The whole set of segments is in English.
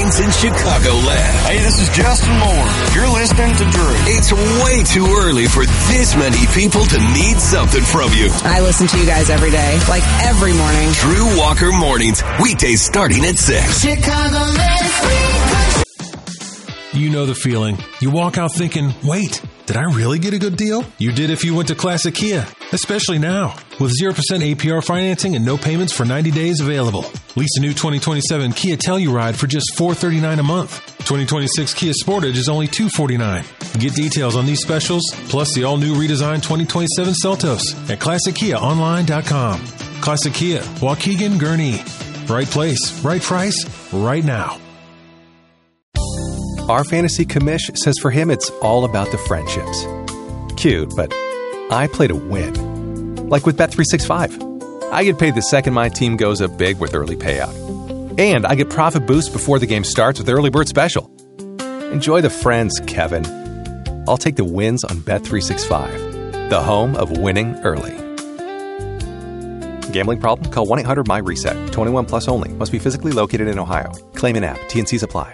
mornings in Chicagoland. Hey, this is Justin Moore. You're listening to Drew. It's way too early for this many people to need something from you. I listen to you guys every day, like every morning. Drew Walker Mornings, weekdays starting at 6. Chicagoland. You know the feeling. You walk out thinking, wait, did I really get a good deal? You did if you went to Classic Kia, especially now. With 0% APR financing and no payments for 90 days available. Lease a new 2027 Kia Telluride for just $439 a month. 2026 Kia Sportage is only $249. Get details on these specials, plus the all-new redesigned 2027 Seltos at ClassicKiaOnline.com. Classic Kia, Waukegan, Gurnee. Right place, right price, right now. Our fantasy commish says for him it's all about the friendships. Cute, but I play to win. Like with Bet365. I get paid the second my team goes up big with early payout. And I get profit boost before the game starts with Early Bird Special. Enjoy the friends, Kevin. I'll take the wins on Bet365, the home of winning early. Gambling problem? Call 1-800-MY-RESET. 21 plus only. Must be physically located in Ohio. Claim in app. T&Cs apply.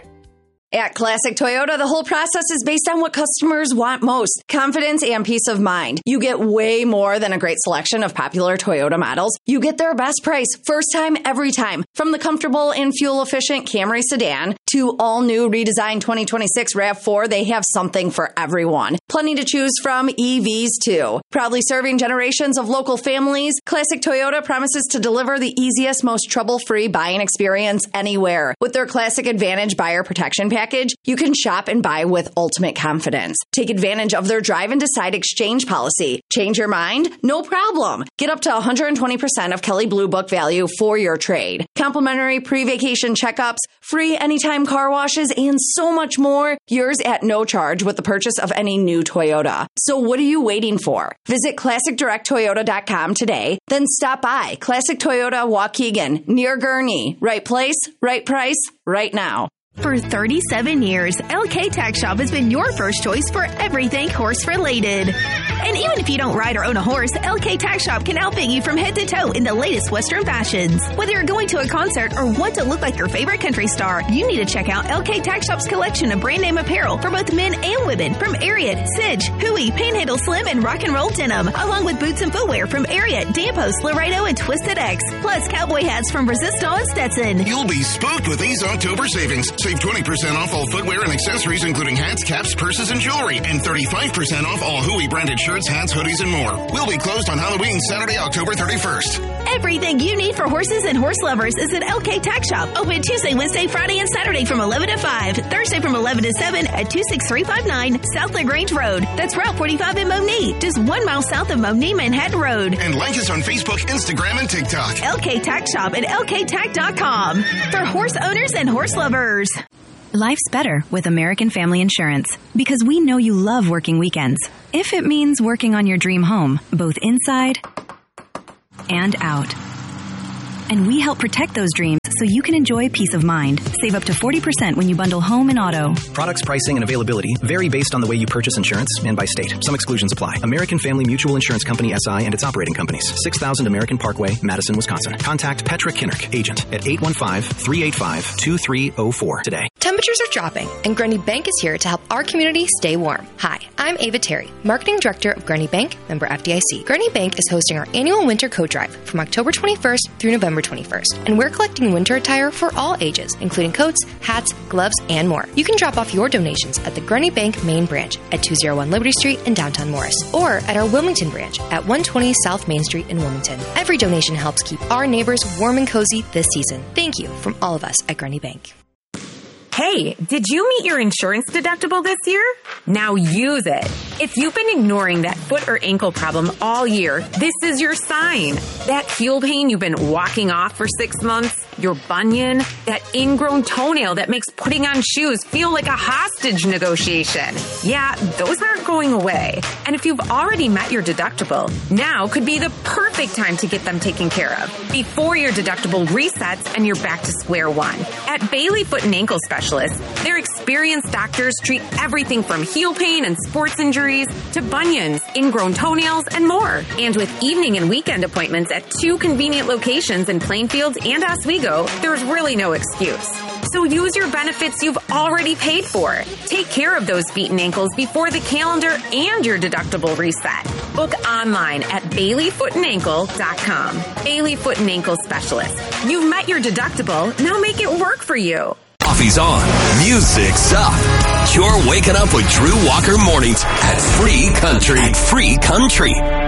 At Classic Toyota, the whole process is based on what customers want most, confidence and peace of mind. You get way more than a great selection of popular Toyota models. You get their best price, first time, every time. From the comfortable and fuel-efficient Camry sedan to all-new redesigned 2026 RAV4, they have something for everyone. Plenty to choose from, EVs too. Proudly serving generations of local families, Classic Toyota promises to deliver the easiest, most trouble-free buying experience anywhere. With their Classic Advantage Buyer Protection Package, you can shop and buy with ultimate confidence. Take advantage of their Drive and Decide exchange policy. Change your mind? No problem. Get up to 120% of Kelley Blue Book value for your trade. Complimentary pre-vacation checkups, free anytime car washes, and so much more. Yours at no charge with the purchase of any new Toyota. So what are you waiting for? Visit ClassicDirectToyota.com today. Then stop by Classic Toyota Waukegan, near Gurnee. Right place, right price, right now. For 37 years, LK Tack Shop has been your first choice for everything horse-related. And even if you don't ride or own a horse, LK Tack Shop can outfit you from head to toe in the latest Western fashions. Whether you're going to a concert or want to look like your favorite country star, you need to check out LK Tack Shop's collection of brand name apparel for both men and women from Ariat, Sidge, Huey, Panhandle Slim, and Rock and Roll Denim, along with boots and footwear from Ariat, Dampos, Laredo, and Twisted X, plus cowboy hats from Resistol and Stetson. You'll be spooked with these October savings. Save 20% off all footwear and accessories, including hats, caps, purses, and jewelry, and 35% off all Huey branded shirts, hats, hoodies, and more. We'll be closed on Halloween, Saturday, October 31st. Everything you need for horses and horse lovers is at LK Tack Shop. Open Tuesday, Wednesday, Friday, and Saturday from 11 to 5. Thursday from 11 to 7 at 26359 South LaGrange Road. That's Route 45 in Monee, just 1 mile south of Monee Manhattan Road. And like us on Facebook, Instagram, and TikTok. LK Tack Shop at LKTack.com for horse owners and horse lovers. Life's better with American Family Insurance because we know you love working weekends. If it means working on your dream home, both inside and out. And we help protect those dreams so you can enjoy peace of mind. Save up to 40% when you bundle home and auto. Products, pricing, and availability vary based on the way you purchase insurance and by state. Some exclusions apply. American Family Mutual Insurance Company, SI, and its operating companies. 6000 American Parkway, Madison, Wisconsin. Contact Petra Kinnerk, agent, at 815-385-2304 today. Temperatures are dropping, and Grundy Bank is here to help our community stay warm. Hi, I'm Ava Terry, Marketing Director of Grundy Bank, member FDIC. Grundy Bank is hosting our annual winter coat drive from October 21st through November 21st, and we're collecting winter attire for all ages, including coats, hats, gloves, and more. You can drop off your donations at the Grundy Bank main branch at 201 Liberty Street in downtown Morris, or at our Wilmington branch at 120 South Main Street in Wilmington. Every donation helps keep our neighbors warm and cozy this season. Thank you from all of us at Grundy Bank. Hey, did you meet your insurance deductible this year? Now use it. If you've been ignoring that foot or ankle problem all year, this is your sign. That heel pain you've been walking off for 6 months, your bunion, that ingrown toenail that makes putting on shoes feel like a hostage negotiation. Yeah, those aren't going away. And if you've already met your deductible, now could be the perfect time to get them taken care of before your deductible resets and you're back to square one. At Bailey Foot and Ankle Specialists, their experienced doctors treat everything from heel pain and sports injuries to bunions, ingrown toenails, and more. And with evening and weekend appointments at 2 convenient locations in Plainfield and Oswego, there's really no excuse. So use your benefits you've already paid for. Take care of those feet and ankles before the calendar and your deductible reset. Book online at BaileyFootandAnkle.com. Bailey Foot and Ankle Specialist. You've met your deductible. Now make it work for you. Coffee's on. Music's up. You're waking up with Drew Walker mornings at Free Country.